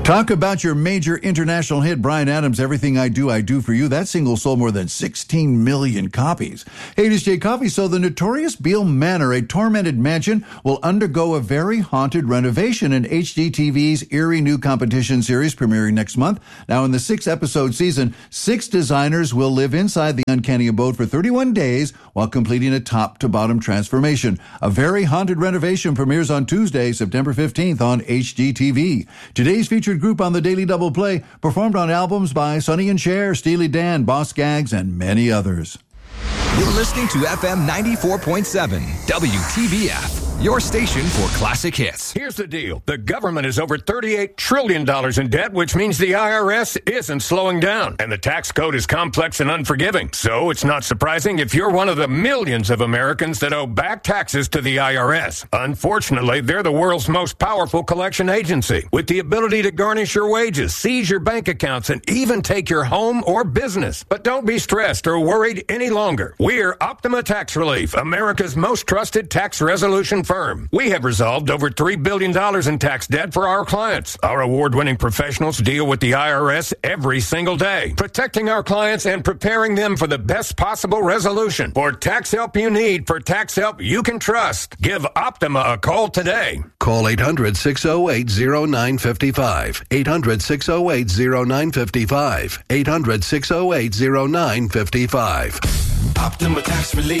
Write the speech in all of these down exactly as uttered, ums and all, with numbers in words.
Talk about your major international hit, Bryan Adams' Everything I Do, I Do For You. That single sold more than sixteen million copies. Hey, it is Jay Coffey. So the notorious Beale Manor, a tormented mansion, will undergo a very haunted renovation in H G T V's eerie new competition series premiering next month. Now, in the six-episode season, six designers will live inside the uncanny abode for thirty-one days while completing a top-to-bottom transformation. A very haunted renovation premieres on Tuesday, September fifteenth on H G T V. Today's featured group on the Daily Double Play performed on albums by Sonny and Cher, Steely Dan, Boss Gags, and many others. You're listening to F M ninety-four point seven, W T B F, your station for classic hits. Here's the deal. The government is over thirty-eight trillion dollars in debt, which means the I R S isn't slowing down. And the tax code is complex and unforgiving. So it's not surprising if you're one of the millions of Americans that owe back taxes to the I R S. Unfortunately, they're the world's most powerful collection agency, with the ability to garnish your wages, seize your bank accounts, and even take your home or business. But don't be stressed or worried any longer. We're Optima Tax Relief, America's most trusted tax resolution firm. We have resolved over three billion dollars in tax debt for our clients. Our award-winning professionals deal with the I R S every single day, protecting our clients and preparing them for the best possible resolution. For tax help you need, for tax help you can trust, give Optima a call today. Call eight hundred, six oh eight, oh nine five five. eight hundred, six oh eight, oh nine five five. eight hundred, six oh eight, oh nine five five. Optima Tax Relief.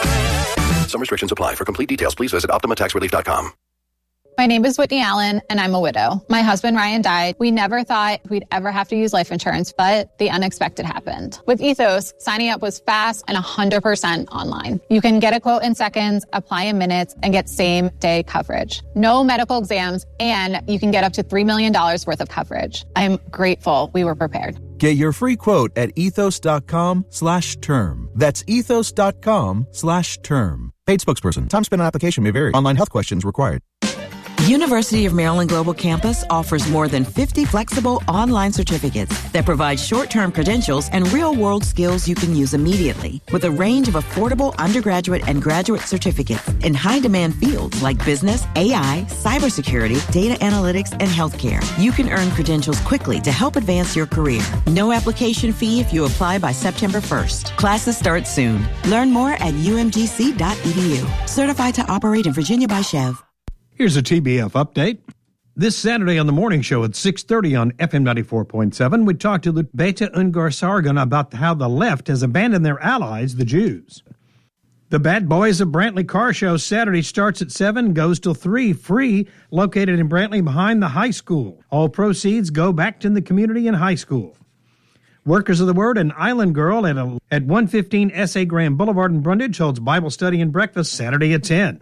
Some restrictions apply. For complete details, please visit optima tax relief dot com. My name is Whitney Allen, and I'm a widow. My husband, Ryan, died. We never thought we'd ever have to use life insurance, but the unexpected happened. With Ethos, signing up was fast and one hundred percent online. You can get a quote in seconds, apply in minutes, and get same-day coverage. No medical exams, and you can get up to three million dollars worth of coverage. I'm grateful we were prepared. Get your free quote at ethos.com slash term. That's ethos.com slash term. Paid spokesperson. Time spent on application may vary. Online health questions required. University of Maryland Global Campus offers more than fifty flexible online certificates that provide short-term credentials and real-world skills you can use immediately, with a range of affordable undergraduate and graduate certificates in high-demand fields like business, A I, cybersecurity, data analytics, and healthcare. You can earn credentials quickly to help advance your career. No application fee if you apply by September first. Classes start soon. Learn more at u m g c dot e d u. Certified to operate in Virginia by Chev. Here's a T B F update. This Saturday on the morning show at six thirty on F M ninety-four point seven, we talked to Beta Ungar Sargon about how the left has abandoned their allies, the Jews. The Bad Boys of Brantley Car Show Saturday starts at seven, goes till three, free, located in Brantley behind the high school. All proceeds go back to the community and high school. Workers of the Word and Island Girl at, a, at one fifteen S A Graham Boulevard in Brundage holds Bible study and breakfast Saturday at ten.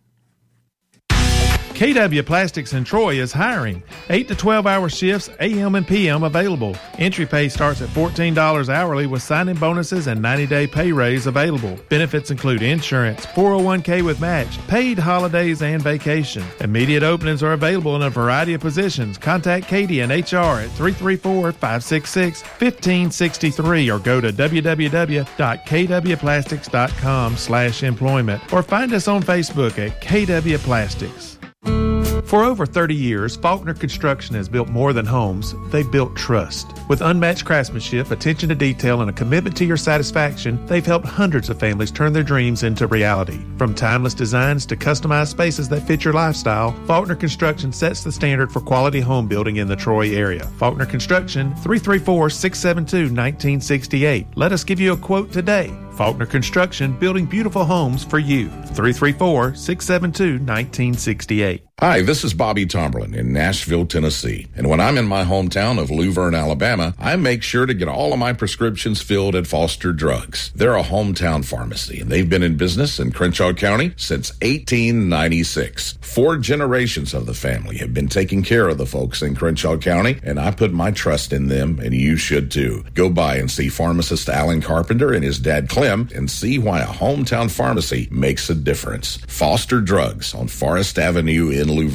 K W Plastics in Troy is hiring. eight to twelve hour shifts, A M and P M available. Entry pay starts at fourteen dollars hourly with signing bonuses and ninety day pay raise available. Benefits include insurance, four oh one k with match, paid holidays, and vacation. Immediate openings are available in a variety of positions. Contact Katie and H R at three three four, five six six, one five six three or go to w w w dot k w plastics dot com slash employment or find us on Facebook at K W Plastics. For over thirty years, Faulkner Construction has built more than homes. They've built trust. With unmatched craftsmanship, attention to detail, and a commitment to your satisfaction, they've helped hundreds of families turn their dreams into reality. From timeless designs to customized spaces that fit your lifestyle, Faulkner Construction sets the standard for quality home building in the Troy area. Faulkner Construction, three three four, six seven two, one nine six eight. Let us give you a quote today. Faulkner Construction, building beautiful homes for you. three three four, six seven two, one nine six eight. Hi, this is Bobby Tomberlin in Nashville, Tennessee. And when I'm in my hometown of Luverne, Alabama, I make sure to get all of my prescriptions filled at Foster Drugs. They're a hometown pharmacy, and they've been in business in Crenshaw County since eighteen ninety-six. Four generations of the family have been taking care of the folks in Crenshaw County, and I put my trust in them, and you should too. Go by and see pharmacist Alan Carpenter and his dad Clem and see why a hometown pharmacy makes a difference. Foster Drugs on Forest Avenue in Luverne.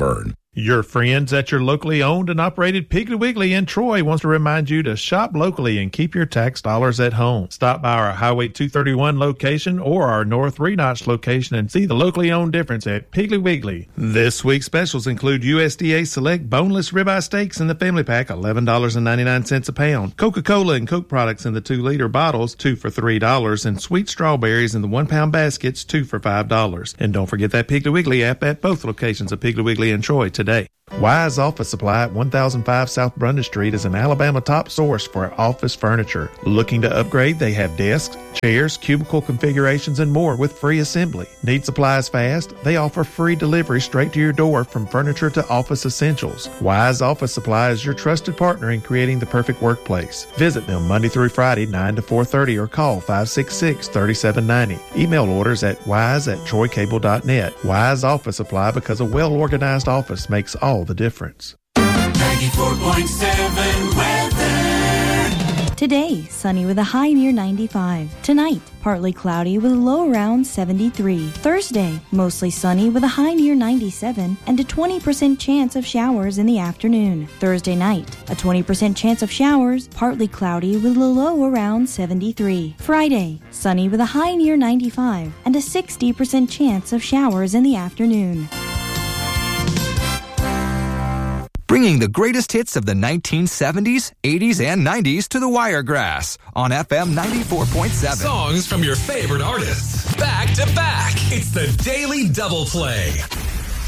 Your friends at your locally owned and operated Piggly Wiggly in Troy wants to remind you to shop locally and keep your tax dollars at home. Stop by our Highway two thirty-one location or our North Three Notch location and see the locally owned difference at Piggly Wiggly. This week's specials include U S D A Select Boneless Ribeye Steaks in the Family Pack, eleven dollars and ninety-nine cents a pound. Coca-Cola and Coke products in the two liter bottles, two for three dollars. And sweet strawberries in the one pound baskets, two for five dollars. And don't forget that Piggly Wiggly app at both locations of Piggly Wiggly in Troy today. Wise Office Supply at one thousand five South Brundage Street is an Alabama top source for office furniture. Looking to upgrade? They have desks, chairs, cubicle configurations, and more with free assembly. Need supplies fast? They offer free delivery straight to your door from furniture to office essentials. Wise Office Supply is your trusted partner in creating the perfect workplace. Visit them Monday through Friday, nine to four thirty, or call five six six, three seven nine zero. Email orders at wise at troy cable dot net. Wise Office Supply, because a well-organized office makes all the difference. ninety-four point seven weather. Today, sunny with a high near ninety-five. Tonight, partly cloudy with a low around seventy-three. Thursday, mostly sunny with a high near ninety-seven and a twenty percent chance of showers in the afternoon. Thursday night, a twenty percent chance of showers, partly cloudy with a low around seventy-three. Friday, sunny with a high near ninety-five and a sixty percent chance of showers in the afternoon. Bringing the greatest hits of the nineteen seventies, eighties, and nineties to the Wiregrass on F M ninety-four point seven. Songs from your favorite artists, back to back. It's the Daily Double Play.